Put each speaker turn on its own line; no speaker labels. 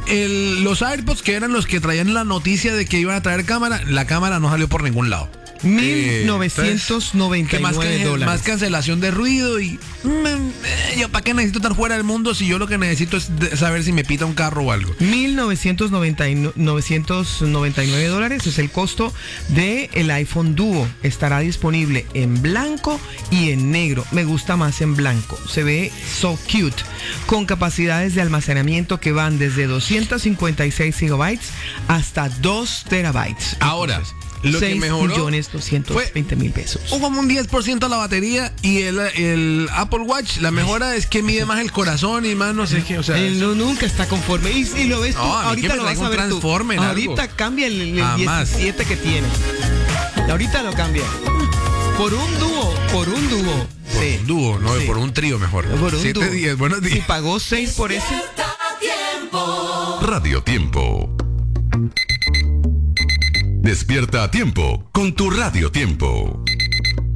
los AirPods, que eran los que traían la noticia de que iban a traer cámara, la cámara no salió por ningún lado.
$1,999.
Más cancelación de ruido y yo para qué necesito estar fuera del mundo si yo lo que necesito es saber si me pita un carro o algo.
$999 es el costo de el iPhone Duo. Estará disponible en blanco y en negro. Me gusta más en blanco. Se ve so cute. Con capacidades de almacenamiento que van desde 256 gigabytes hasta 2 terabytes.
Ahora, lo que mejoró
$6,220,000 pesos.
Hubo como un 10% la batería y el Apple Watch, la mejora es que mide más el corazón y más no sé qué, o sea.
Él nunca está conforme. Y lo ves tú, ahorita lo vas a ver tú. Ahorita cambia el 17 que tiene. Ahorita lo cambia. Por un dúo.
Por un dúo, no, por un trío mejor.
Por un
7
dúo.
días, buenos días.
Si pagó 6 por ese.
Radio Tiempo. Despierta a tiempo con tu Radio Tiempo.